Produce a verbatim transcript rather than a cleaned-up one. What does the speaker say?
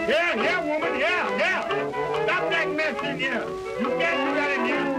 Yeah, yeah, woman, yeah, yeah. Stop that mess in here. You can't do that in here.